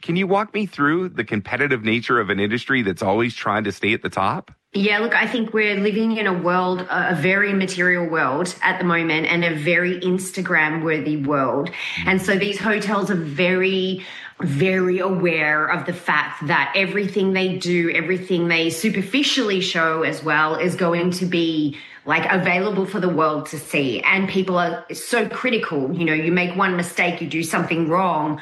Can you walk me through the competitive nature of an industry that's always trying to stay at the top? Yeah, look, I think we're living in a world, a very material world at the moment, and a very Instagram-worthy world. And so these hotels are very, very aware of the fact that everything they do, everything they superficially show as well, is going to be like available for the world to see. And people are so critical. You know, you make one mistake, you do something wrong.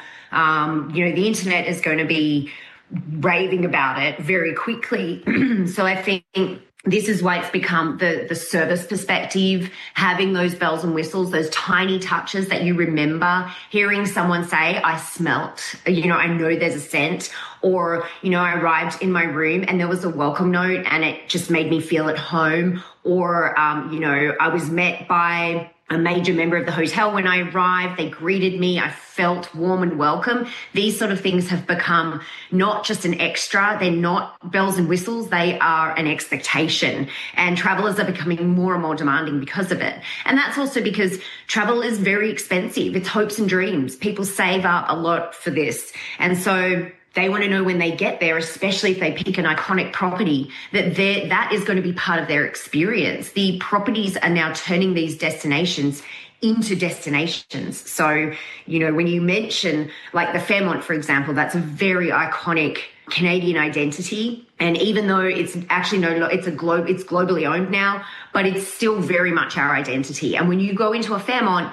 The internet is going to be raving about it very quickly. So I think this is why it's become the service perspective, having those bells and whistles, those tiny touches that you remember, hearing someone say, I smelt, I know there's a scent, or, I arrived in my room and there was a welcome note and it just made me feel at home, or, I was met by a major member of the hotel when I arrived. They greeted me. I felt warm and welcome. These sort of things have become not just an extra. They're not bells and whistles. They are an expectation. And travelers are becoming more and more demanding because of it. And that's also because travel is very expensive. It's hopes and dreams. People save up a lot for this. And so they want to know when they get there, especially if they pick an iconic property, that is going to be part of their experience. The properties are now turning these destinations into destinations. So, when you mention like the Fairmont, for example, that's a very iconic Canadian identity. And even though it's actually it's globally owned now, but it's still very much our identity. And when you go into a Fairmont,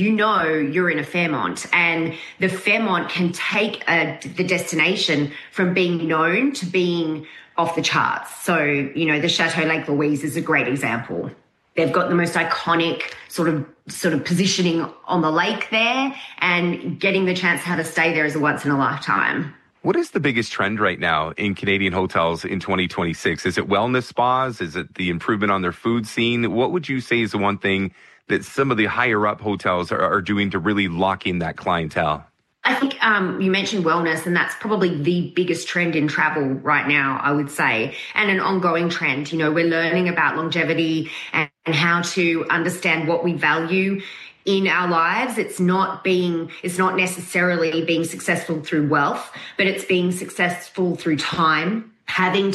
you're in a Fairmont, and the Fairmont can take the destination from being known to being off the charts. So, the Chateau Lake Louise is a great example. They've got the most iconic sort of positioning on the lake there, and getting the chance to have a stay there is a once in a lifetime. What is the biggest trend right now in Canadian hotels in 2026? Is it wellness spas? Is it the improvement on their food scene? What would you say is the one thing that some of the higher up hotels are doing to really lock in that clientele? I think you mentioned wellness, and that's probably the biggest trend in travel right now, I would say, and an ongoing trend. We're learning about longevity and how to understand what we value in our lives. It's not necessarily being successful through wealth, but it's being successful through time, having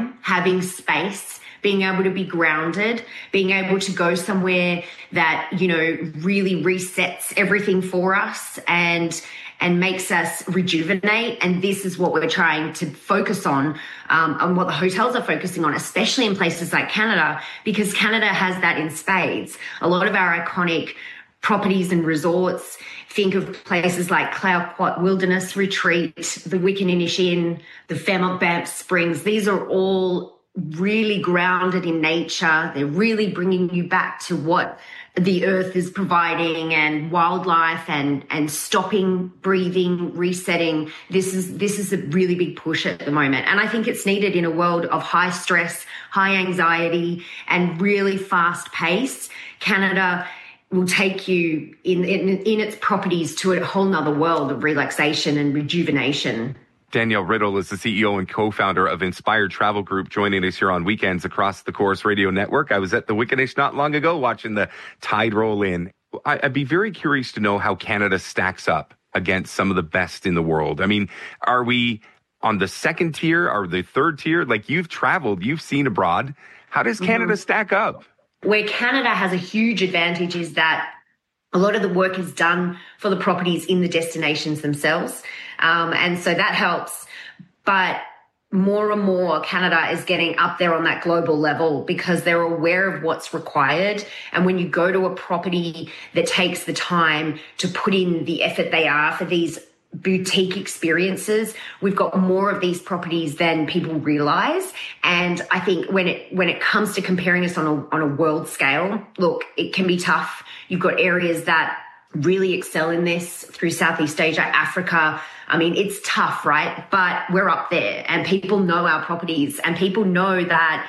space, being able to be grounded, being able to go somewhere that, really resets everything for us and makes us rejuvenate. And this is what we're trying to focus on what the hotels are focusing on, especially in places like Canada, because Canada has that in spades. A lot of our iconic properties and resorts, think of places like Clayoquot Wilderness Retreat, the Wickaninnish Inn, the Fairmont Banff Springs. These are all really grounded in nature. They're really bringing you back to what the earth is providing, and wildlife, and stopping, breathing, resetting. This is a really big push at the moment. And I think it's needed in a world of high stress, high anxiety, and really fast pace. Canada will take you in its properties to a whole nother world of relaxation and rejuvenation. Danielle Riddle is the CEO and co-founder of Inspired Travel Group, joining us here on Weekends across the Corus Radio Network. I was at the Wickaninnish not long ago watching the tide roll in. I'd be very curious to know how Canada stacks up against some of the best in the world. I mean, are we on the second tier or the third tier? Like, you've traveled, you've seen abroad. How does Canada stack up? Where Canada has a huge advantage is that a lot of the work is done for the properties in the destinations themselves. And so that helps. But more and more, Canada is getting up there on that global level because they're aware of what's required. And when you go to a property that takes the time to put in the effort they are for these boutique experiences, we've got more of these properties than people realize. And I think when it comes to comparing us on a world scale, look, it can be tough. You've got areas that really excel in this through Southeast Asia, Africa. I mean, it's tough, right? But we're up there, and people know our properties, and people know that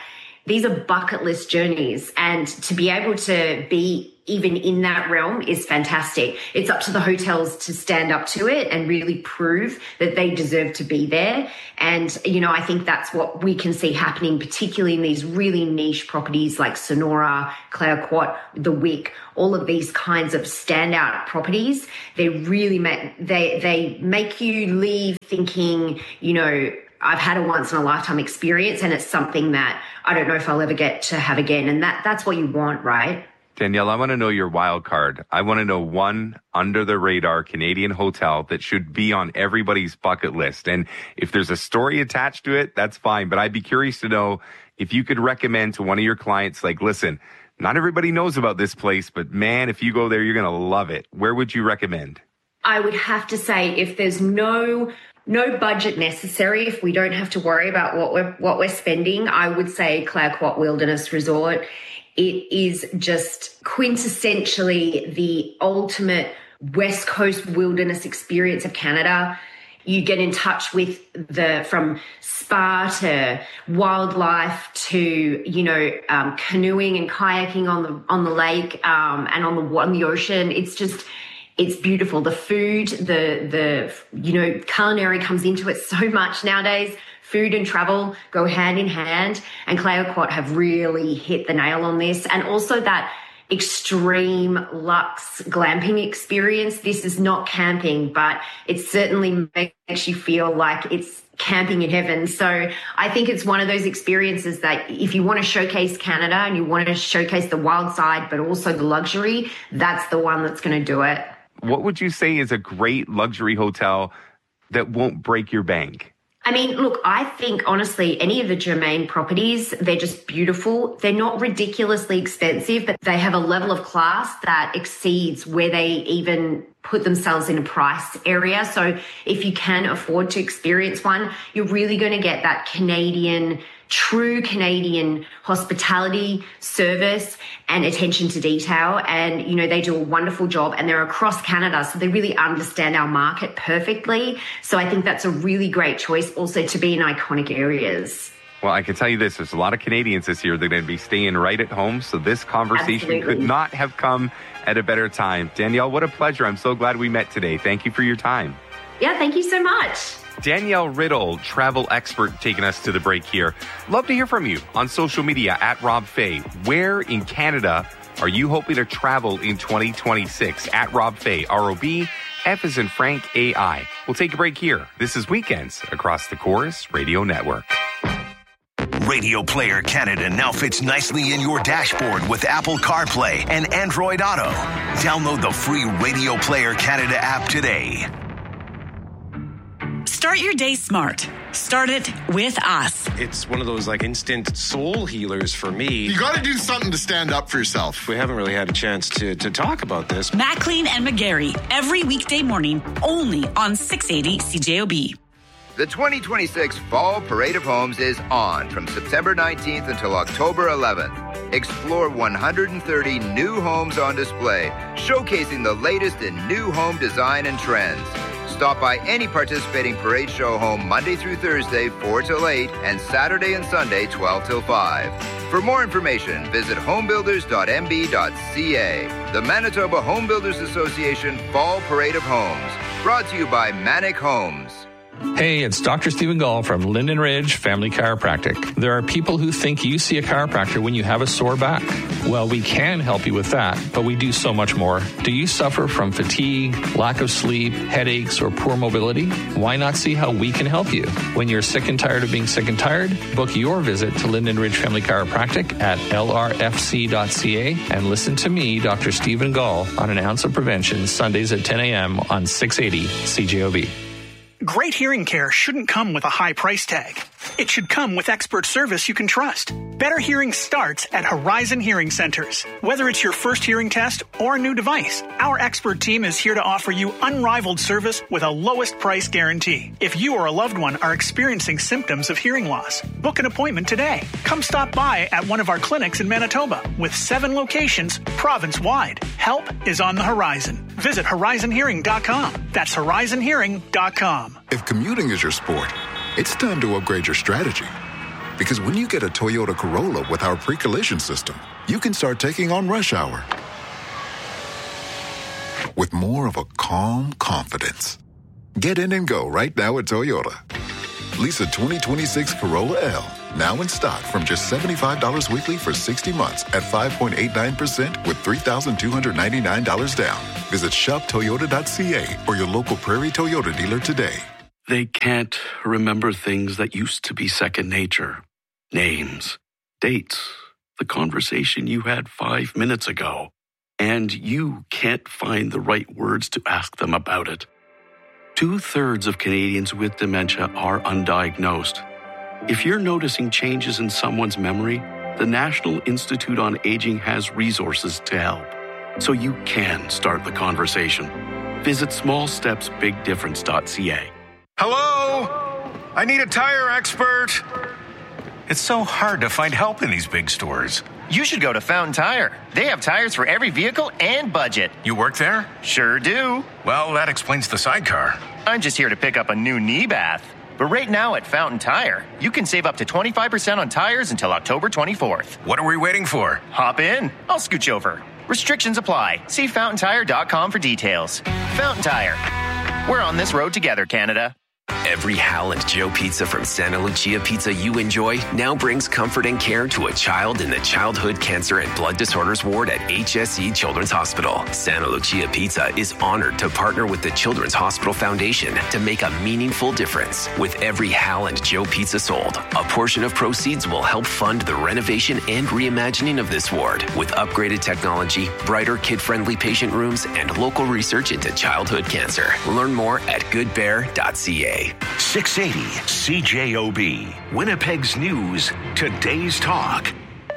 these are bucket list journeys, and to be able to be even in that realm is fantastic. It's up to the hotels to stand up to it and really prove that they deserve to be there. And, you know, I think that's what we can see happening, particularly in these really niche properties like Sonora, Clayoquot, The Wick, all of these kinds of standout properties. They really they make you leave thinking, you know, I've had a once in a lifetime experience, and it's something that I don't know if I'll ever get to have again. And that's what you want, right? Danielle, I want to know your wild card. I want to know one under the radar Canadian hotel that should be on everybody's bucket list. And if there's a story attached to it, that's fine. But I'd be curious to know if you could recommend to one of your clients, like, listen, not everybody knows about this place, but man, if you go there, you're going to love it. Where would you recommend? I would have to say, if there's no budget necessary, if we don't have to worry about what we're spending, I would say Clayoquot Wilderness Resort. It is just quintessentially the ultimate West Coast wilderness experience of Canada. You get in touch with from spa to wildlife to, you know, canoeing and kayaking on the lake and on the ocean. It's beautiful. The food, the you know, culinary comes into it so much nowadays. Food and travel go hand in hand, and Clayoquot have really hit the nail on this. And also that extreme luxe glamping experience. This is not camping, but it certainly makes you feel like it's camping in heaven. So I think it's one of those experiences that if you want to showcase Canada and you want to showcase the wild side, but also the luxury, that's the one that's going to do it. What would you say is a great luxury hotel that won't break your bank? I mean, look, I think, honestly, any of the Germain properties, they're just beautiful. They're not ridiculously expensive, but they have a level of class that exceeds where they even put themselves in a price area. So if you can afford to experience one, you're really going to get that true Canadian hospitality, service, and attention to detail. And, you know, they do a wonderful job, and they're across Canada, so they really understand our market perfectly. So I think that's a really great choice also to be in iconic areas. Well, I can tell you this, there's a lot of Canadians this year that are going to be staying right at home. So this conversation could not have come at a better time. Danielle, what a pleasure. I'm so glad we met today. Thank you for your time. Yeah, thank you so much. Danielle Riddle, travel expert, taking us to the break here. Love to hear from you on social media at Rob Fay. Where in Canada are you hoping to travel in 2026? At Rob Fay, R-O-B, F as in Frank, A-I. We'll take a break here. This is Weekends across the Chorus Radio Network. Radio Player Canada now fits nicely in your dashboard with Apple CarPlay and Android Auto. Download the free Radio Player Canada app today. Start your day smart. Start it with us. It's one of those like instant soul healers for me. You got to do something to stand up for yourself. We haven't really had a chance to talk about this. Maclean and McGarry, every weekday morning, only on 680 CJOB. The 2026 Fall Parade of Homes is on from September 19th until October 11th. Explore 130 new homes on display, showcasing the latest in new home design and trends. Stop by any participating parade show home Monday through Thursday, 4 till 8, and Saturday and Sunday, 12 till 5. For more information, visit homebuilders.mb.ca. The Manitoba Home Builders Association Fall Parade of Homes. Brought to you by Manic Homes. Hey, it's Dr. Stephen Gall from Linden Ridge Family Chiropractic. There are people who think you see a chiropractor when you have a sore back. Well, we can help you with that, but we do so much more. Do you suffer from fatigue, lack of sleep, headaches, or poor mobility? Why not see how we can help you? When you're sick and tired of being sick and tired, book your visit to Linden Ridge Family Chiropractic at lrfc.ca and listen to me, Dr. Stephen Gall, on An Ounce of Prevention, Sundays at 10 a.m. on 680 CJOB. Great hearing care shouldn't come with a high price tag. It should come with expert service you can trust. Better hearing starts at Horizon Hearing Centers. Whether it's your first hearing test or a new device, our expert team is here to offer you unrivaled service with a lowest price guarantee. If you or a loved one are experiencing symptoms of hearing loss, book an appointment today. Come stop by at one of our clinics in Manitoba with 7 locations province-wide. Help is on the horizon. Visit horizonhearing.com. That's horizonhearing.com. If commuting is your sport, it's time to upgrade your strategy. Because when you get a Toyota Corolla with our pre-collision system, you can start taking on rush hour with more of a calm confidence. Get in and go right now at Toyota. Lease a 2026 Corolla L, now in stock from just $75 weekly for 60 months at 5.89% with $3,299 down. Visit shoptoyota.ca or your local Prairie Toyota dealer today. They can't remember things that used to be second nature. Names, dates, the conversation you had 5 minutes ago. And you can't find the right words to ask them about it. 2/3 of Canadians with dementia are undiagnosed. If you're noticing changes in someone's memory, the National Institute on Aging has resources to help. So you can start the conversation. Visit smallstepsbigdifference.ca. Hello? I need a tire expert. It's so hard to find help in these big stores. You should go to Fountain Tire. They have tires for every vehicle and budget. You work there? Sure do. Well, that explains the sidecar. I'm just here to pick up a new knee bath. But right now at Fountain Tire, you can save up to 25% on tires until October 24th. What are we waiting for? Hop in. I'll scooch over. Restrictions apply. See FountainTire.com for details. Fountain Tire. We're on this road together, Canada. Every Hal and Joe pizza from Santa Lucia Pizza you enjoy now brings comfort and care to a child in the Childhood Cancer and Blood Disorders Ward at HSE Children's Hospital. Santa Lucia Pizza is honored to partner with the Children's Hospital Foundation to make a meaningful difference. With every Hal and Joe pizza sold, a portion of proceeds will help fund the renovation and reimagining of this ward with upgraded technology, brighter kid-friendly patient rooms, and local research into childhood cancer. Learn more at goodbear.ca. 680 CJOB, Winnipeg's News, today's talk.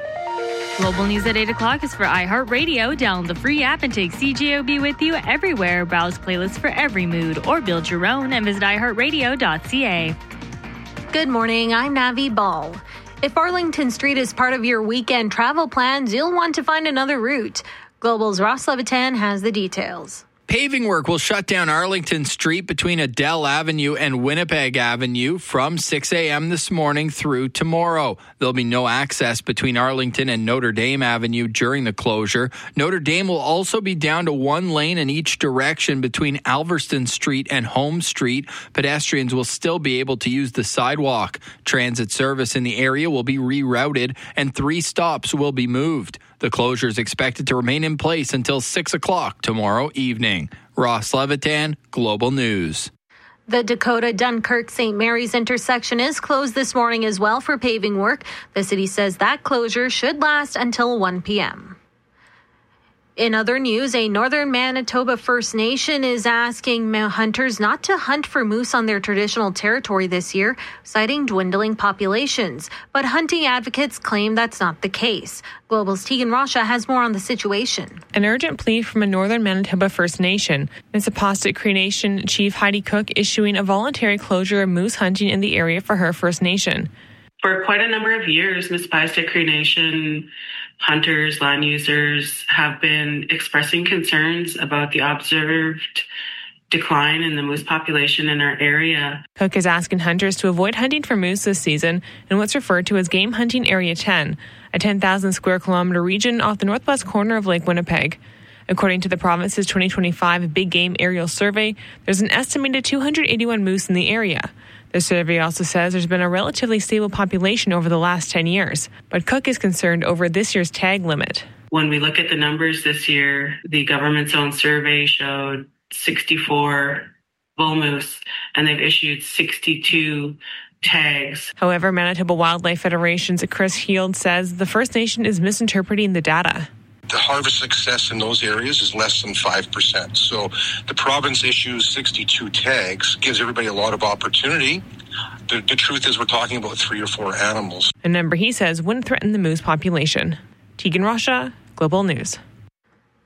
Global News at 8 o'clock is for iHeartRadio. Download the free app and take CJOB with you everywhere. Browse playlists for every mood or build your own and visit iHeartRadio.ca. Good morning, I'm Navi Ball. If Arlington Street is part of your weekend travel plans, you'll want to find another route. Global's Ross Levitan has the details. Paving work will shut down Arlington Street between Adele Avenue and Winnipeg Avenue from 6 a.m. this morning through tomorrow. There'll be no access between Arlington and Notre Dame Avenue during the closure. Notre Dame will also be down to one lane in each direction between Alverston Street and Holmes Street. Pedestrians will still be able to use the sidewalk. Transit service in the area will be rerouted and 3 stops will be moved. The closure is expected to remain in place until 6 o'clock tomorrow evening. Ross Levitan, Global News. The Dakota-Dunkirk-St. Mary's intersection is closed this morning as well for paving work. The city says that closure should last until 1 p.m. In other news, a Northern Manitoba First Nation is asking hunters not to hunt for moose on their traditional territory this year, citing dwindling populations. But hunting advocates claim that's not the case. Global's Tegan Rasha has more on the situation. An urgent plea from a Northern Manitoba First Nation. Mississipauset Cree Nation Chief Heidi Cook issuing a voluntary closure of moose hunting in the area for her First Nation. For quite a number of years, Mississipauset Cree Nation hunters, land users have been expressing concerns about the observed decline in the moose population in our area. Cook is asking hunters to avoid hunting for moose this season in what's referred to as Game Hunting Area 10, a 10,000 square kilometer region off the northwest corner of Lake Winnipeg. According to the province's 2025 Big Game Aerial Survey, there's an estimated 281 moose in the area. The survey also says there's been a relatively stable population over the last 10 years, but Cook is concerned over this year's tag limit. When we look at the numbers this year, the government's own survey showed 64 bull moose, and they've issued 62 tags. However, Manitoba Wildlife Federation's Chris Heald says the First Nation is misinterpreting the data. The harvest success in those areas is less than 5%. So the province issues 62 tags, gives everybody a lot of opportunity. The truth is we're talking about 3 or 4 animals. A number he says wouldn't threaten the moose population. Tegan Rasha, Global News.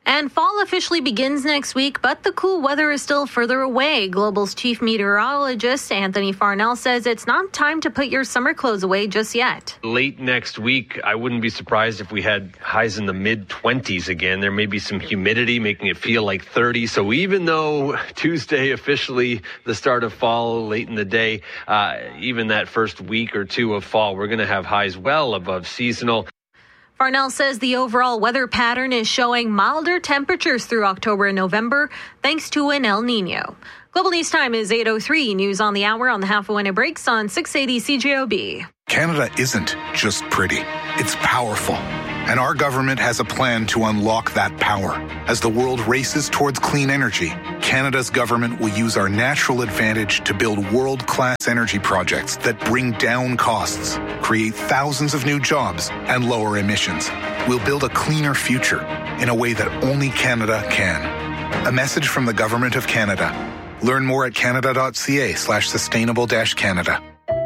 And fall officially begins next week, but the cool weather is still further away. Global's chief meteorologist, Anthony Farnell, says it's not time to put your summer clothes away just yet. Late next week, I wouldn't be surprised if we had highs in the mid-20s again. There may be some humidity making it feel like 30. So even though Tuesday officially the start of fall late in the day, even that first week or two of fall, we're going to have highs well above seasonal. Farnell says the overall weather pattern is showing milder temperatures through October and November, thanks to an El Nino. Global News Time is 8:03. News on the hour on the half when it breaks on 680 CJOB. Canada isn't just pretty, it's powerful. And our government has a plan to unlock that power. As the world races towards clean energy, Canada's government will use our natural advantage to build world-class energy projects that bring down costs, create thousands of new jobs, and lower emissions. We'll build a cleaner future in a way that only Canada can. A message from the Government of Canada. Learn more at canada.ca/sustainable-Canada.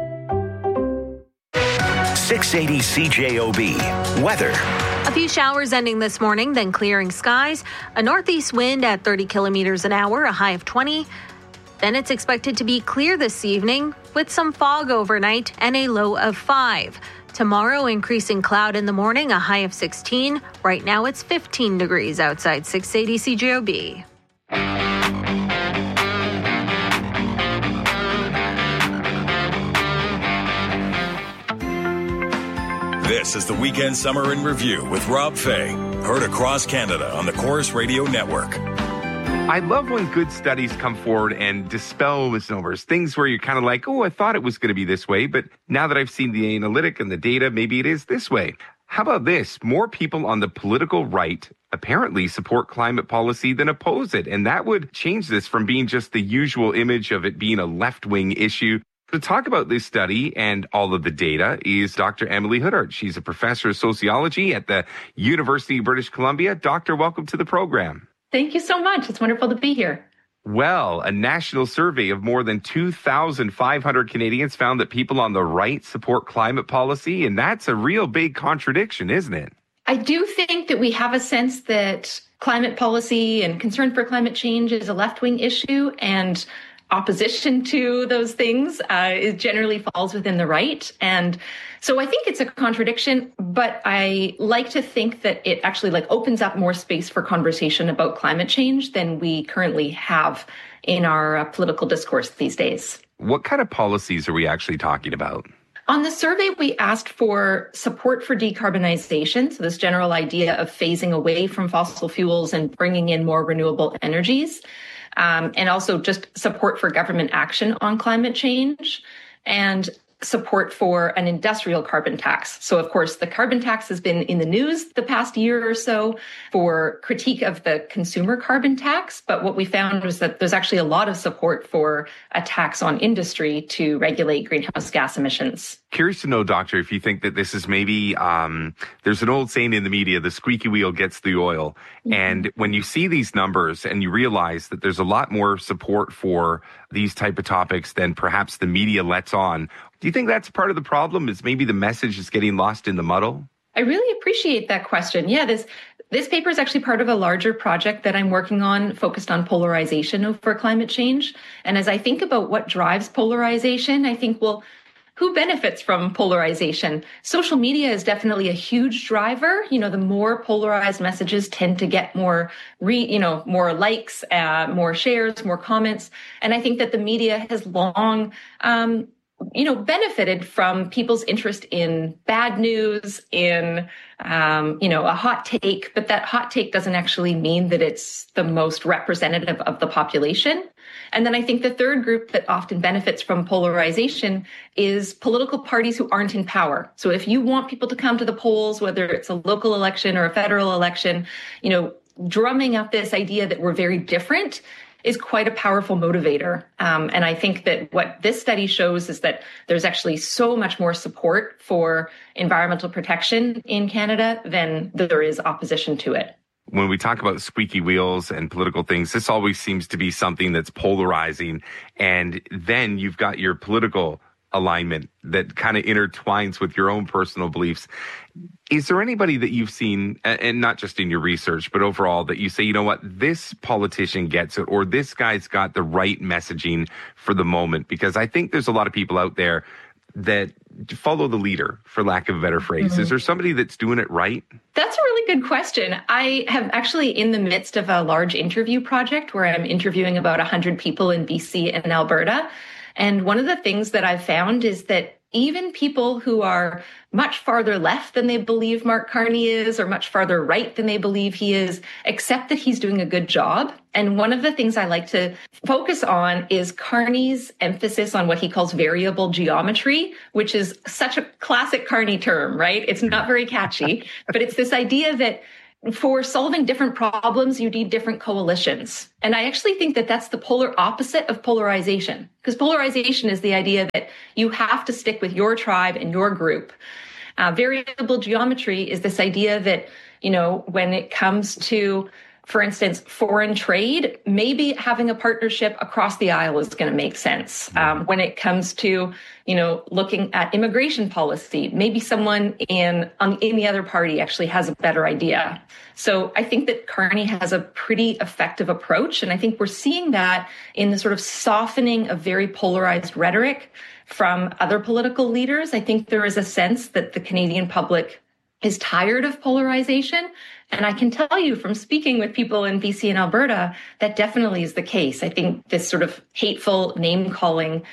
680 CJOB. Weather. A few showers ending this morning, then clearing skies. A northeast wind at 30 kilometers an hour, a high of 20. Then it's expected to be clear this evening with some fog overnight and a low of 5. Tomorrow, increasing cloud in the morning, a high of 16. Right now, it's 15 degrees outside 680 CJOB. This is the Weekend Summer in Review with Rob Fay. Heard across Canada on the Chorus Radio Network. I love when good studies come forward and dispel misnomers, things where you're kind of like, oh, I thought it was going to be this way, but now that I've seen the analytic and the data, maybe it is this way. How about this? More people on the political right apparently support climate policy than oppose it, and that would change this from being just the usual image of it being a left-wing issue. To talk about this study and all of the data is Dr. Emily Huddart. She's a professor of sociology at the University of British Columbia. Doctor, welcome to the program. Thank you so much. It's wonderful to be here. Well, a national survey of more than 2,500 Canadians found that people on the right support climate policy, and that's a real big contradiction, isn't it? I do think that we have a sense that climate policy and concern for climate change is a left-wing issue, and opposition to those things it generally falls within the right. And so I think it's a contradiction, but I like to think that it actually opens up more space for conversation about climate change than we currently have in our political discourse these days. What kind of policies are we actually talking about? On the survey, we asked for support for decarbonization, so this general idea of phasing away from fossil fuels and bringing in more renewable energies. And also just support for government action on climate change and support for an industrial carbon tax. So, of course, the carbon tax has been in the news the past year or so for critique of the consumer carbon tax. But what we found was that there's actually a lot of support for a tax on industry to regulate greenhouse gas emissions. Curious to know, Doctor, if you think that this is maybe, there's an old saying in the media, the squeaky wheel gets the oil. Mm-hmm. And when you see these numbers and you realize that there's a lot more support for these type of topics than perhaps the media lets on, do you think that's part of the problem, is maybe the message is getting lost in the muddle? I really appreciate that question. Yeah, this paper is actually part of a larger project that I'm working on focused on polarization over climate change. And as I think about what drives polarization, I think, well, who benefits from polarization? Social media is definitely a huge driver. You know, the more polarized messages tend to get more likes, more shares, more comments. And I think that the media has long benefited from people's interest in bad news, in, a hot take, but that hot take doesn't actually mean that it's the most representative of the population. And then I think the third group that often benefits from polarization is political parties who aren't in power. So if you want people to come to the polls, whether it's a local election or a federal election, drumming up this idea that we're very different is quite a powerful motivator. And I think that what this study shows is that there's actually so much more support for environmental protection in Canada than there is opposition to it. When we talk about squeaky wheels and political things, this always seems to be something that's polarizing. And then you've got your political alignment that kind of intertwines with your own personal beliefs. Is there anybody that you've seen, and not just in your research, but overall, that you say, you know what, this politician gets it, or this guy's got the right messaging for the moment? Because I think there's a lot of people out there that follow the leader, for lack of a better phrase. Is there somebody that's doing it right? That's a really good question. I have actually in the midst of a large interview project where I'm interviewing about 100 people in BC and Alberta. And one of the things that I've found is that even people who are much farther left than they believe Mark Carney is, or much farther right than they believe he is, accept that he's doing a good job. And one of the things I like to focus on is Carney's emphasis on what he calls variable geometry, which is such a classic Carney term, right? It's not very catchy, but it's this idea that for solving different problems, you need different coalitions. And I actually think that that's the polar opposite of polarization, because polarization is the idea that you have to stick with your tribe and your group. Variable geometry is this idea that, you know, when it comes to, for instance, foreign trade, maybe having a partnership across the aisle is going to make sense. When it comes to, you know, looking at immigration policy, maybe someone in the other party actually has a better idea. So I think that Carney has a pretty effective approach. And I think we're seeing that in the sort of softening of very polarized rhetoric from other political leaders. I think there is a sense that the Canadian public is tired of polarization. And I can tell you from speaking with people in BC and Alberta, that definitely is the case. I think this sort of hateful name calling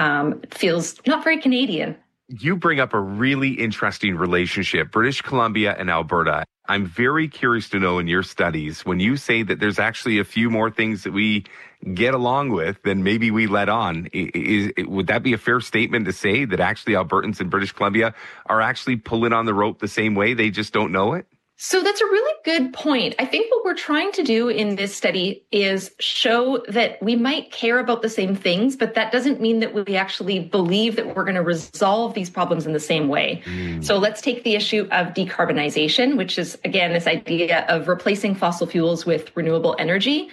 feels not very Canadian. You bring up a really interesting relationship, British Columbia and Alberta. I'm very curious to know in your studies, when you say that there's actually a few more things that we get along with than maybe we let on, would that be a fair statement to say that actually Albertans in British Columbia are actually pulling on the rope the same way? They just don't know it? So that's a really good point. I think what we're trying to do in this study is show that we might care about the same things, but that doesn't mean that we actually believe that we're going to resolve these problems in the same way. So let's take the issue of decarbonization, which is, again, this idea of replacing fossil fuels with renewable energy.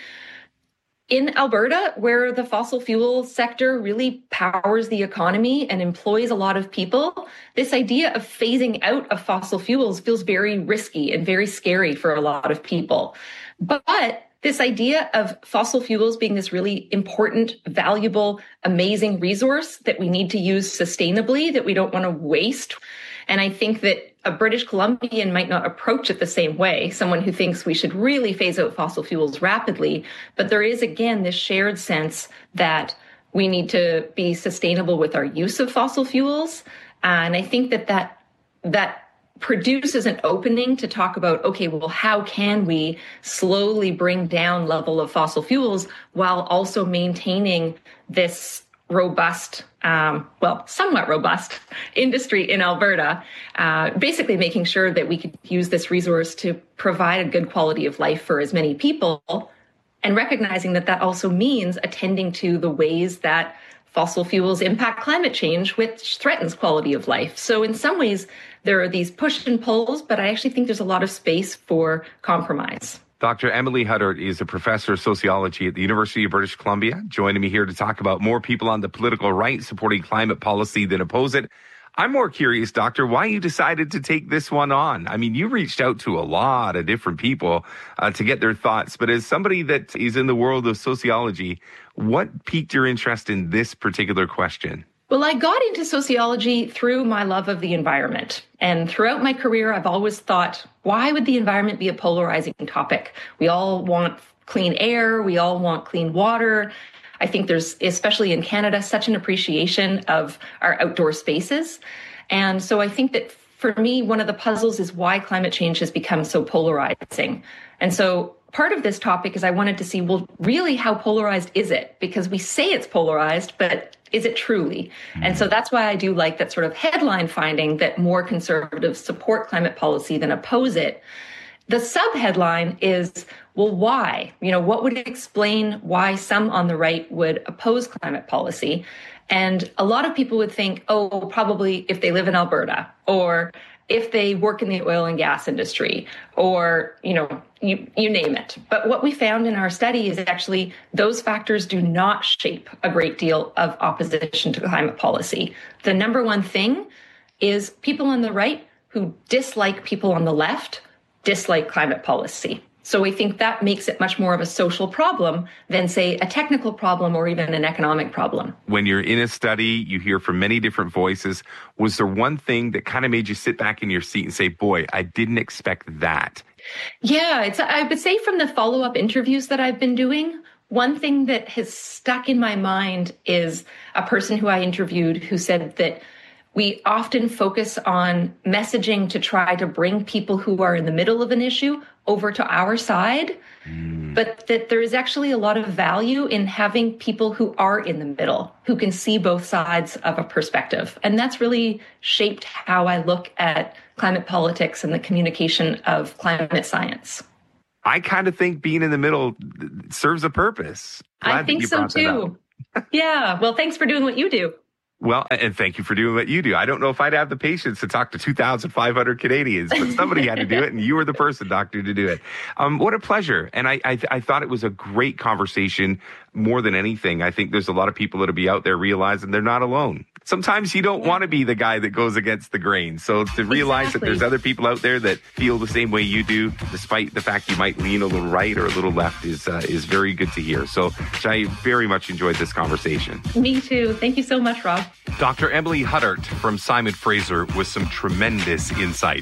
In Alberta, where the fossil fuel sector really powers the economy and employs a lot of people, this idea of phasing out of fossil fuels feels very risky and very scary for a lot of people. But this idea of fossil fuels being this really important, valuable, amazing resource that we need to use sustainably, that we don't want to waste. And I think that a British Columbian might not approach it the same way, someone who thinks we should really phase out fossil fuels rapidly. But there is, again, this shared sense that we need to be sustainable with our use of fossil fuels. And I think that produces an opening to talk about, okay, well, how can we slowly bring down level of fossil fuels while also maintaining this robust, somewhat robust industry in Alberta, basically making sure that we could use this resource to provide a good quality of life for as many people, and recognizing that that also means attending to the ways that fossil fuels impact climate change, which threatens quality of life. So in some ways, there are these push and pulls, but I actually think there's a lot of space for compromise. Dr. Emily Huddart is a professor of sociology at the University of British Columbia, joining me here to talk about more people on the political right supporting climate policy than oppose it. I'm more curious, Doctor, why you decided to take this one on. I mean, you reached out to a lot of different people to get their thoughts, but as somebody that is in the world of sociology, what piqued your interest in this particular question? Well, I got into sociology through my love of the environment. And throughout my career, I've always thought, why would the environment be a polarizing topic? We all want clean air. We all want clean water. I think there's, especially in Canada, such an appreciation of our outdoor spaces. And so I think that for me, one of the puzzles is why climate change has become so polarizing. And so part of this topic is I wanted to see, well, really, how polarized is it? Because we say it's polarized, but is it truly? And so that's why I do like that sort of headline finding that more conservatives support climate policy than oppose it. The subheadline is, well, why? You know, what would explain why some on the right would oppose climate policy? And a lot of people would think, oh, probably if they live in Alberta, or if they work in the oil and gas industry or, you name it. But what we found in our study is actually those factors do not shape a great deal of opposition to climate policy. The number one thing is people on the right who dislike people on the left dislike climate policy. So we think that makes it much more of a social problem than, say, a technical problem or even an economic problem. When you're in a study, you hear from many different voices. Was there one thing that kind of made you sit back in your seat and say, boy, I didn't expect that? Yeah, I would say from the follow-up interviews that I've been doing, one thing that has stuck in my mind is a person who I interviewed who said that we often focus on messaging to try to bring people who are in the middle of an issue over to our side, but that there is actually a lot of value in having people who are in the middle, who can see both sides of a perspective. And that's really shaped how I look at climate politics and the communication of climate science. I kind of think being in the middle serves a purpose. I think so too. Yeah. Well, thanks for doing what you do. Well, and thank you for doing what you do. I don't know if I'd have the patience to talk to 2,500 Canadians, but somebody had to do it, and you were the person, Doctor, to do it. What a pleasure. And I thought it was a great conversation. More than anything, I think there's a lot of people that'll be out there realizing they're not alone. Sometimes you don't want to be the guy that goes against the grain. So to realize that there's other people out there that feel the same way you do, despite the fact you might lean a little right or a little left, is very good to hear. So I very much enjoyed this conversation. Me too. Thank you so much, Rob. Dr. Emily Huddart from Simon Fraser with some tremendous insight.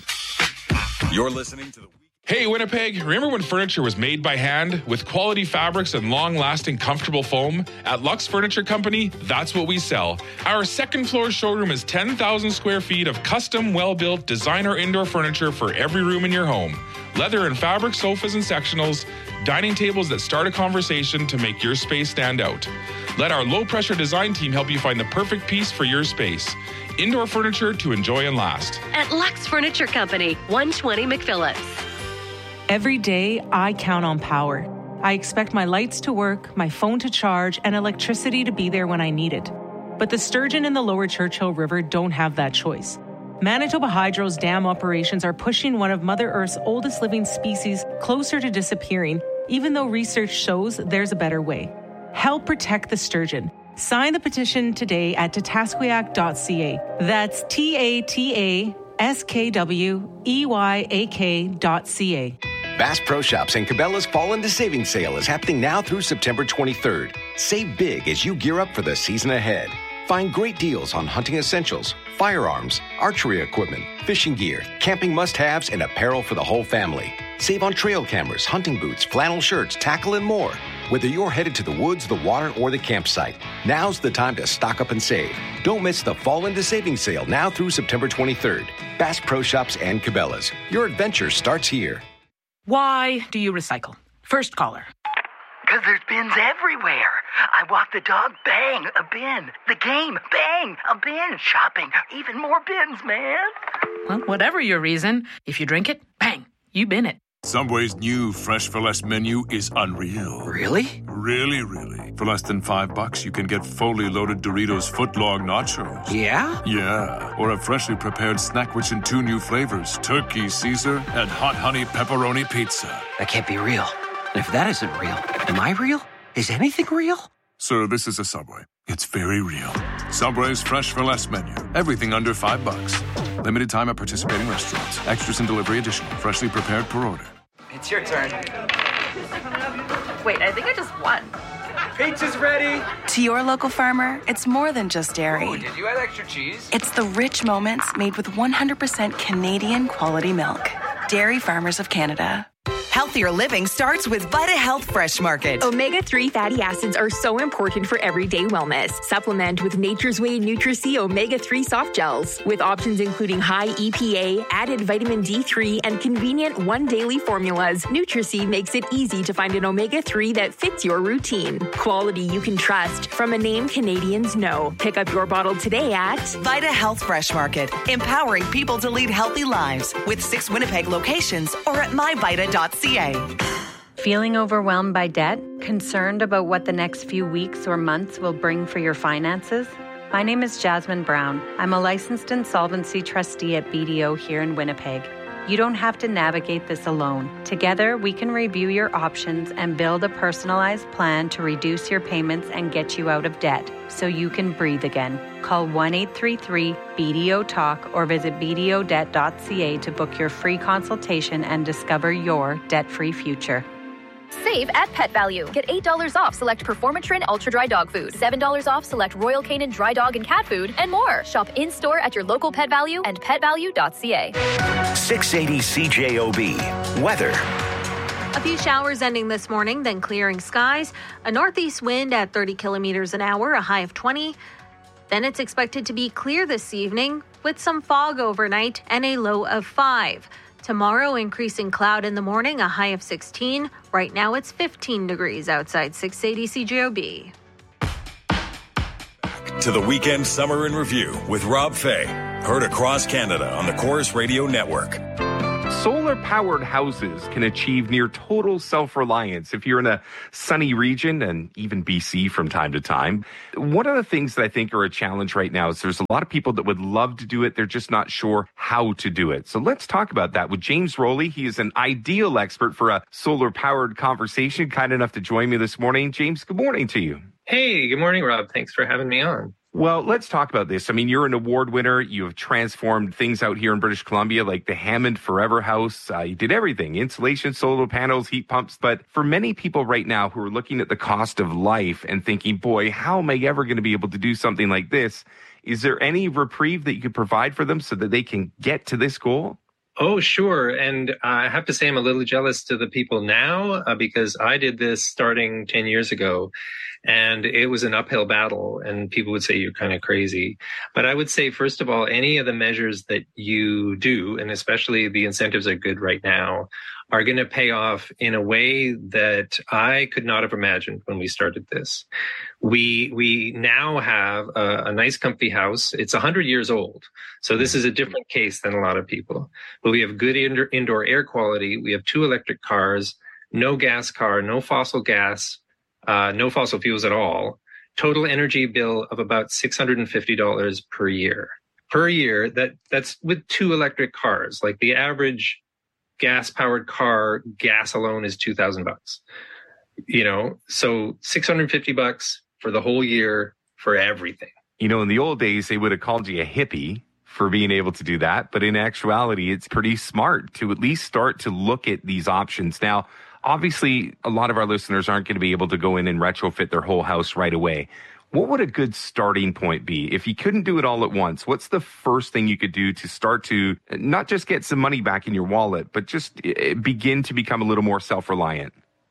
You're listening to the Hey, Winnipeg, remember when furniture was made by hand with quality fabrics and long-lasting comfortable foam? At Lux Furniture Company, that's what we sell. Our second floor showroom is 10,000 square feet of custom, well-built designer indoor furniture for every room in your home. Leather and fabric sofas and sectionals, dining tables that start a conversation to make your space stand out. Let our low-pressure design team help you find the perfect piece for your space. Indoor furniture to enjoy and last. At Lux Furniture Company, 120 McPhillips. Every day, I count on power. I expect my lights to work, my phone to charge, and electricity to be there when I need it. But the sturgeon in the lower Churchill River don't have that choice. Manitoba Hydro's dam operations are pushing one of Mother Earth's oldest living species closer to disappearing, even though research shows there's a better way. Help protect the sturgeon. Sign the petition today at tatasquiac.ca. That's TATASKWEYAK.ca. Bass Pro Shops and Cabela's Fall into Savings Sale is happening now through September 23rd. Save big as you gear up for the season ahead. Find great deals on hunting essentials, firearms, archery equipment, fishing gear, camping must-haves, and apparel for the whole family. Save on trail cameras, hunting boots, flannel shirts, tackle, and more. Whether you're headed to the woods, the water, or the campsite, now's the time to stock up and save. Don't miss the Fall into Savings Sale now through September 23rd. Bass Pro Shops and Cabela's. Your adventure starts here. Why do you recycle? First caller. Because there's bins everywhere. I walk the dog, bang, a bin. The game, bang, a bin. Shopping, even more bins, man. Well, whatever your reason, if you drink it, bang, you bin it. Subway's new Fresh for Less menu is unreal. Really? Really, really. For less than $5, you can get fully loaded Doritos footlong nachos. Yeah? Yeah. Or a freshly prepared snack rich in 2 new flavors, Turkey Caesar and Hot Honey Pepperoni Pizza. That can't be real. And if that isn't real, am I real? Is anything real? Sir, this is a Subway. It's very real. Subway's Fresh for Less menu. Everything under $5. Limited time at participating restaurants. Extras and delivery additional. Freshly prepared per order. It's your turn. Wait, I think I just won. Pizza's ready. To your local farmer, it's more than just dairy. Oh, did you add extra cheese? It's the rich moments made with 100% Canadian quality milk. Dairy Farmers of Canada. Healthier living starts with VitaHealth Fresh Market. Omega-3 fatty acids are so important for everyday wellness. Supplement with Nature's Way Nutri-C Omega-3 soft gels. With options including high EPA, added vitamin D3, and convenient one daily formulas, Nutri-C makes it easy to find an omega-3 that fits your routine. Quality you can trust from a name Canadians know. Pick up your bottle today at VitaHealth Fresh Market. Empowering people to lead healthy lives with 6 Winnipeg locations or at myvita.ca. Feeling overwhelmed by debt? Concerned about what the next few weeks or months will bring for your finances? My name is Jasmine Brown. I'm a licensed insolvency trustee at BDO here in Winnipeg. You don't have to navigate this alone. Together, we can review your options and build a personalized plan to reduce your payments and get you out of debt so you can breathe again. Call 1-833-BDO-TALK or visit bdodebt.ca to book your free consultation and discover your debt-free future. Save at Pet Value. Get $8 off select Performatrin Ultra Dry Dog Food, $7 off select Royal Canin Dry Dog and Cat Food, and more. Shop in-store at your local Pet Value and petvalue.ca. 680 CJOB. Weather. A few showers ending this morning, then clearing skies. A northeast wind at 30 kilometers an hour, a high of 20. Then it's expected to be clear this evening with some fog overnight and a low of 5. Tomorrow, increasing cloud in the morning, a high of 16. Right now, it's 15 degrees outside 680 CJOB. To the Weekend Summer in Review with Rob Fay. Heard across Canada on the Corus Radio Network. Solar-powered houses can achieve near total self-reliance if you're in a sunny region and even BC from time to time. One of the things that I think are a challenge right now is there's a lot of people that would love to do it. They're just not sure how to do it. So let's talk about that with James Rowley. He is an ideal expert for a solar-powered conversation. Kind enough to join me this morning. James, good morning to you. Hey, good morning, Rob. Thanks for having me on. Well, let's talk about this. I mean, you're an award winner. You have transformed things out here in British Columbia, like the Hammond Forever House. You did everything, insulation, solar panels, heat pumps. But for many people right now who are looking at the cost of life and thinking, boy, how am I ever going to be able to do something like this? Is there any reprieve that you could provide for them so that they can get to this goal? Oh, sure. And I have to say I'm a little jealous to the people now because I did this starting 10 years ago. And it was an uphill battle, and people would say you're kind of crazy. But I would say, first of all, any of the measures that you do, and especially the incentives are good right now, are going to pay off in a way that I could not have imagined when we started this. We now have a nice, comfy house. It's 100 years old. So this is a different case than a lot of people. But we have good indoor air quality. We have 2 electric cars, no gas car, no fossil gas. No fossil fuels at all. Total energy bill of about $650 per year. Per year, that's with 2 electric cars. Like the average gas-powered car, gas alone is $2,000. You know, so $650 for the whole year for everything. You know, in the old days, they would have called you a hippie for being able to do that. But in actuality, it's pretty smart to at least start to look at these options. Now, obviously, a lot of our listeners aren't going to be able to go in and retrofit their whole house right away. What would a good starting point be? If you couldn't do it all at once, what's the first thing you could do to start to not just get some money back in your wallet, but just begin to become a little more self-reliant?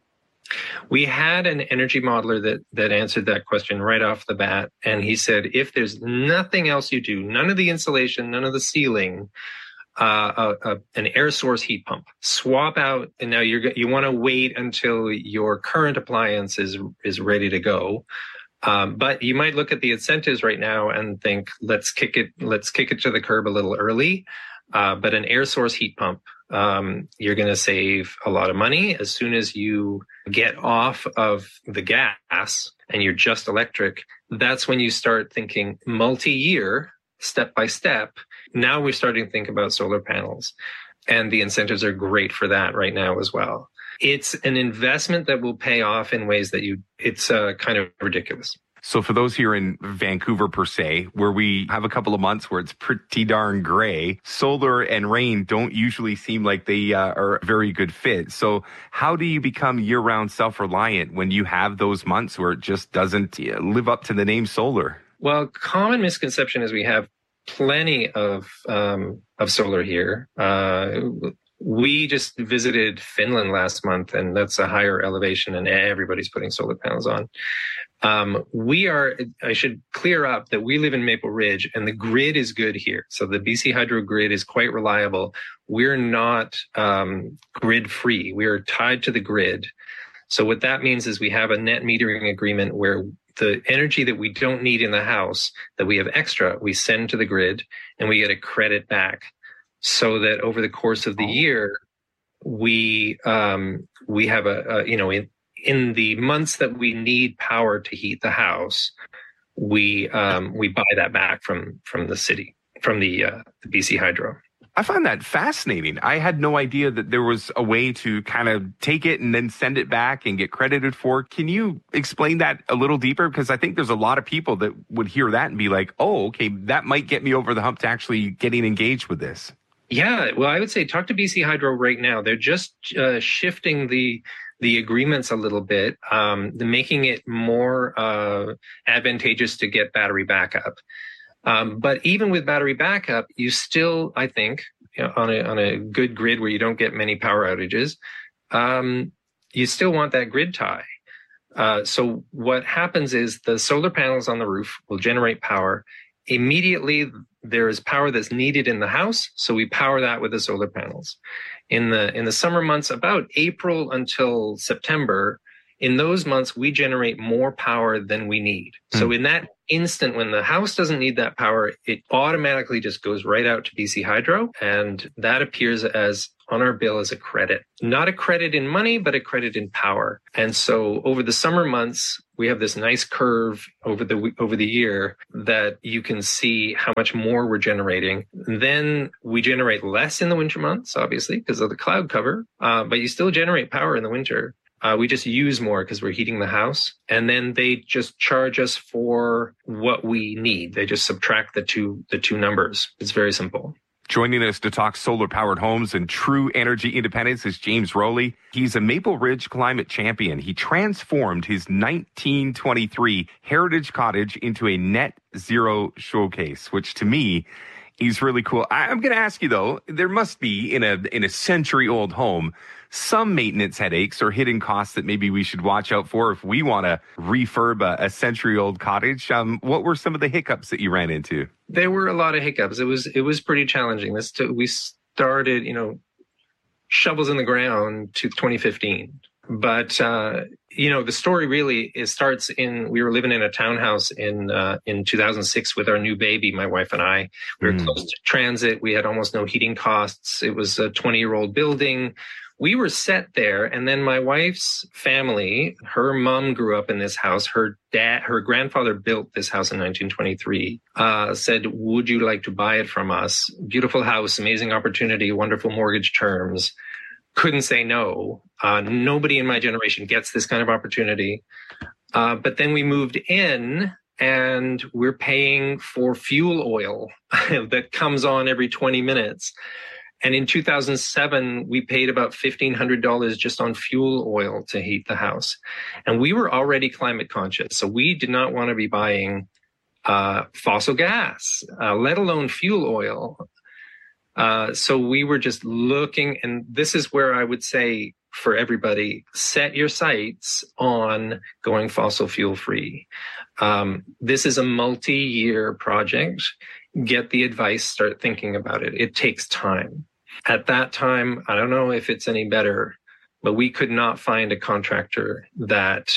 We had an energy modeler that answered that question right off the bat. And he said, if there's nothing else you do, none of the insulation, none of the ceiling, an air source heat pump, swap out. And now you want to wait until your current appliance is ready to go. But you might look at the incentives right now and think, let's kick it to the curb a little early. But an air source heat pump, you're going to save a lot of money as soon as you get off of the gas and you're just electric. That's when you start thinking multi-year, step by step. Now we're starting to think about solar panels, and the incentives are great for that right now as well. It's an investment that will pay off in ways that it's kind of ridiculous. So for those here in Vancouver, per se, where we have a couple of months where it's pretty darn gray, solar and rain don't usually seem like they are a very good fit. So how do you become year-round self-reliant when you have those months where it just doesn't live up to the name solar? Well, common misconception is we have plenty of solar here. We just visited Finland last month, and that's a higher elevation, and everybody's putting solar panels on. I should clear up that we live in Maple Ridge, and the grid is good here. So the BC Hydro grid is quite reliable. We're not grid free. We are tied to the grid. So what that means is we have a net metering agreement where the energy that we don't need in the house, that we have extra, we send to the grid, and we get a credit back. So that over the course of the year, we have in the months that we need power to heat the house, we buy that back from the city, from the BC Hydro. I find that fascinating. I had no idea that there was a way to kind of take it and then send it back and get credited for it. Can you explain that a little deeper? Because I think there's a lot of people that would hear that and be like, oh, okay, that might get me over the hump to actually getting engaged with this. Yeah, well, I would say talk to BC Hydro right now. They're just shifting the agreements a little bit, making it more advantageous to get battery backup. But even with battery backup, you still, I think, on a good grid where you don't get many power outages, you still want that grid tie. So what happens is the solar panels on the roof will generate power. Immediately, there is power that's needed in the house, so we power that with the solar panels. In the summer months, about April until September, in those months, we generate more power than we need. So in that instant, when the house doesn't need that power, it automatically just goes right out to BC Hydro, and that appears as on our bill as a credit. Not a credit in money, but a credit in power. And so over the summer months, we have this nice curve over the year that you can see how much more we're generating. Then we generate less in the winter months, obviously, because of the cloud cover, but you still generate power in the winter. We just use more because we're heating the house. And then they just charge us for what we need. They just subtract the two numbers. It's very simple. Joining us to talk solar-powered homes and true energy independence is James Rowley. He's a Maple Ridge climate champion. He transformed his 1923 Heritage Cottage into a net zero showcase, which to me is really cool. I'm going to ask you, though, there must be in a century-old home some maintenance headaches or hidden costs that maybe we should watch out for if we want to refurb a century-old cottage. What were some of the hiccups that you ran into? There were a lot of hiccups. It was pretty challenging. We started, shovels in the ground to 2015. But, the story really starts we were living in a townhouse in 2006 with our new baby, my wife and I. We were close to transit. We had almost no heating costs. It was a 20-year-old building. We were set there, and then my wife's family, her mom grew up in this house. Her grandfather built this house in 1923, said, would you like to buy it from us? Beautiful house, amazing opportunity, wonderful mortgage terms. Couldn't say no. Nobody in my generation gets this kind of opportunity. But then we moved in, and we're paying for fuel oil that comes on every 20 minutes. And in 2007, we paid about $1,500 just on fuel oil to heat the house. And we were already climate conscious. So we did not want to be buying fossil gas, let alone fuel oil. So we were just looking, and this is where I would say for everybody, set your sights on going fossil fuel free. This is a multi-year project. Get the advice, start thinking about it. It takes time. At that time, I don't know if it's any better, but we could not find a contractor that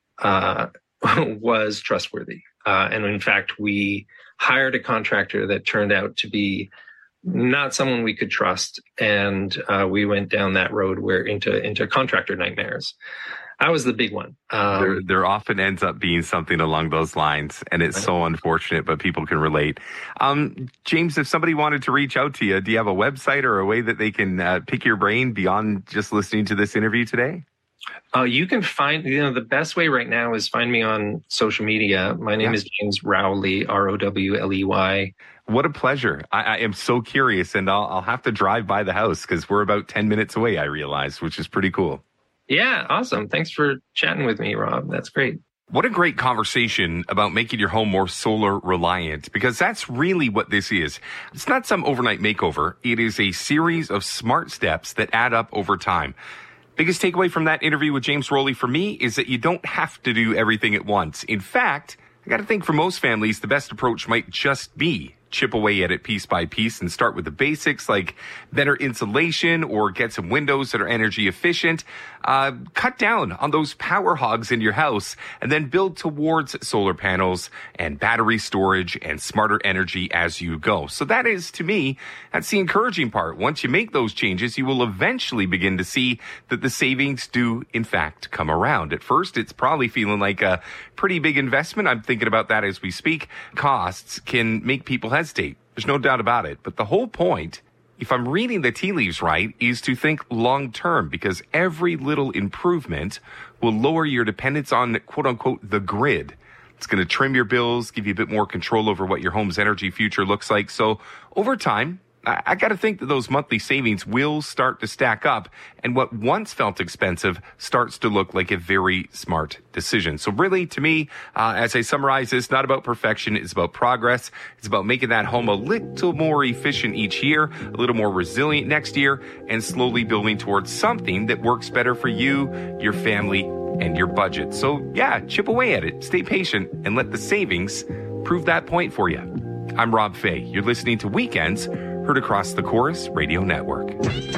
was trustworthy. And in fact, we hired a contractor that turned out to be not someone we could trust. And we went down that road into contractor nightmares. That was the big one. There often ends up being something along those lines, and it's so unfortunate, but people can relate. James, if somebody wanted to reach out to you, do you have a website or a way that they can pick your brain beyond just listening to this interview today? You can find, the best way right now is find me on social media. My name is James Rowley, Rowley. What a pleasure. I am so curious, and I'll have to drive by the house because we're about 10 minutes away, I realized, which is pretty cool. Yeah, awesome. Thanks for chatting with me, Rob. That's great. What a great conversation about making your home more solar reliant, because that's really what this is. It's not some overnight makeover. It is a series of smart steps that add up over time. Biggest takeaway from that interview with James Rowley for me is that you don't have to do everything at once. In fact, I got to think for most families, the best approach might just be chip away at it piece by piece and start with the basics like better insulation or get some windows that are energy efficient. Cut down on those power hogs in your house and then build towards solar panels and battery storage and smarter energy as you go. So that is, to me, that's the encouraging part. Once you make those changes, you will eventually begin to see that the savings do, in fact, come around. At first, it's probably feeling like a pretty big investment. I'm thinking about that as we speak. Costs can make people hesitate. There's no doubt about it. But the whole point, if I'm reading the tea leaves right, is to think long term, because every little improvement will lower your dependence on, quote unquote, the grid. It's going to trim your bills, give you a bit more control over what your home's energy future looks like. So over time, I got to think that those monthly savings will start to stack up, and what once felt expensive starts to look like a very smart decision. So really, to me, as I summarize this, not about perfection, it's about progress. It's about making that home a little more efficient each year, a little more resilient next year, and slowly building towards something that works better for you, your family, and your budget. So yeah, chip away at it, stay patient, and let the savings prove that point for you. I'm Rob Fay. You're listening to Weekends, heard across the Chorus Radio Network.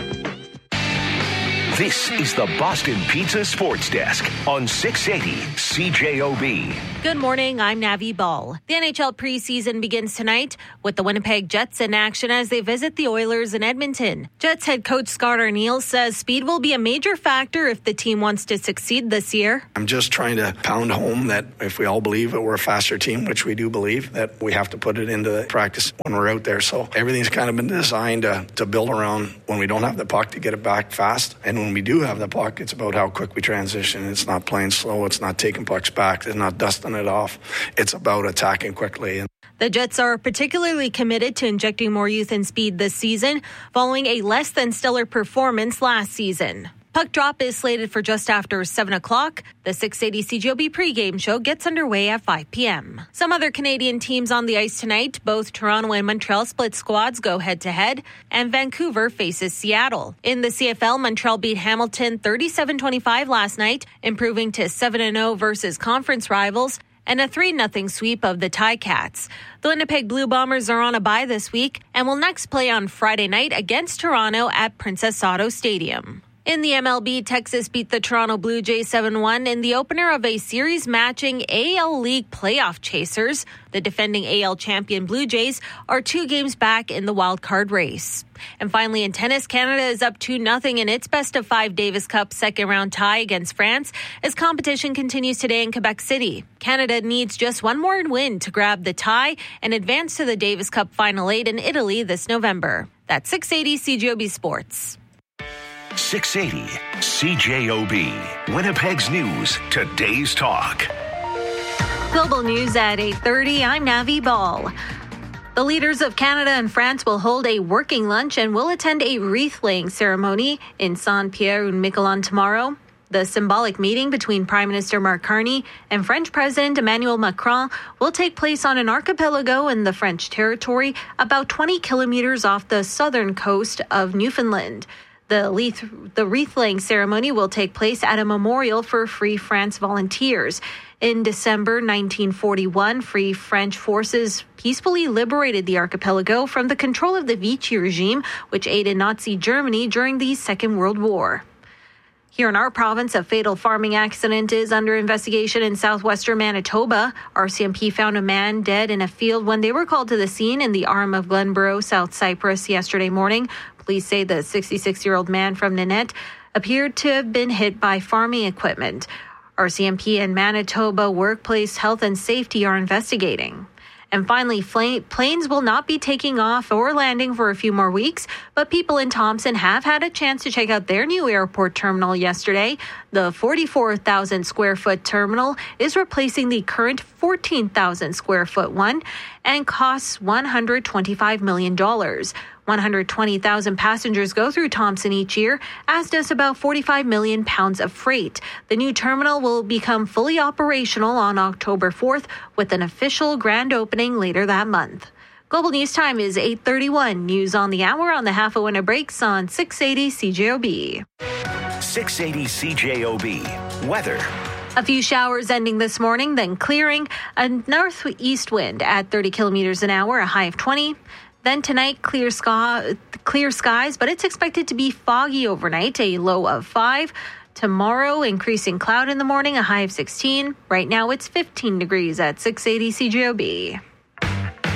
This is the Boston Pizza Sports Desk on 680 CJOB. Good morning, I'm Navi Ball. The NHL preseason begins tonight with the Winnipeg Jets in action as they visit the Oilers in Edmonton. Jets head coach Scott Arniel says speed will be a major factor if the team wants to succeed this year. I'm just trying to pound home that if we all believe that we're a faster team, which we do believe, that we have to put it into practice when we're out there. So everything's kind of been designed to build around when we don't have the puck to get it back fast. And when we do have the puck, it's about how quick we transition. It's not playing slow. It's not taking pucks back. It's not dusting it off. It's about attacking quickly. The Jets are particularly committed to injecting more youth and speed this season, following a less than stellar performance last season. Puck drop is slated for just after 7 o'clock. The 680 CJOB pregame show gets underway at 5 p.m. Some other Canadian teams on the ice tonight. Both Toronto and Montreal split squads go head-to-head, and Vancouver faces Seattle. In the CFL, Montreal beat Hamilton 37-25 last night, improving to 7-0 versus conference rivals, and a 3-0 sweep of the Ticats. The Winnipeg Blue Bombers are on a bye this week and will next play on Friday night against Toronto at Princess Auto Stadium. In the MLB, Texas beat the Toronto Blue Jays 7-1 in the opener of a series matching AL League playoff chasers. The defending AL champion Blue Jays are 2 games back in the wild card race. And finally, in tennis, Canada is up 2-0 in its best-of-5 Davis Cup second-round tie against France as competition continues today in Quebec City. Canada needs just one more win to grab the tie and advance to the Davis Cup Final 8 in Italy this November. That's 680 CJOB Sports. 680 CJOB. Winnipeg's news, today's talk. Global news at 8:30. I'm Navi Ball. The leaders of Canada and France will hold a working lunch and will attend a wreath-laying ceremony in Saint-Pierre-and-Miquelon tomorrow. The symbolic meeting between Prime Minister Mark Carney and French President Emmanuel Macron will take place on an archipelago in the French territory about 20 kilometers off the southern coast of Newfoundland. The wreath-laying ceremony will take place at a memorial for Free France volunteers. In December 1941, Free French forces peacefully liberated the archipelago from the control of the Vichy regime, which aided Nazi Germany during the Second World War. Here in our province, a fatal farming accident is under investigation in southwestern Manitoba. RCMP found a man dead in a field when they were called to the scene in the arm of Glenborough, South Cyprus, yesterday morning. Police say the 66-year-old man from Nanette appeared to have been hit by farming equipment. RCMP and Manitoba Workplace Health and Safety are investigating. And finally, planes will not be taking off or landing for a few more weeks, but people in Thompson have had a chance to check out their new airport terminal yesterday. The 44,000 square foot terminal is replacing the current 14,000 square foot one and costs $125 million. 120,000 passengers go through Thompson each year, as does about 45 million pounds of freight. The new terminal will become fully operational on October 4th, with an official grand opening later that month. Global News Time is 8:31. News on the hour on the half-hour breaks on 680 CJOB. 680 CJOB. Weather. A few showers ending this morning, then clearing. A northeast wind at 30 kilometers an hour, a high of 20. Then tonight, clear skies, but it's expected to be foggy overnight, a low of 5. Tomorrow, increasing cloud in the morning, a high of 16. Right now, it's 15 degrees at 680 CJOB.